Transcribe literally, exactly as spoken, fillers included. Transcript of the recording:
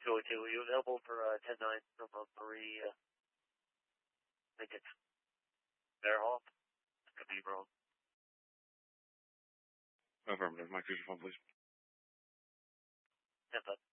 two oh two, are you available for uh, ten nine from uh, Marie? Uh, I think it's Fairhoff. I could be wrong. Affirmative. Mike, use your phone, please. ten five.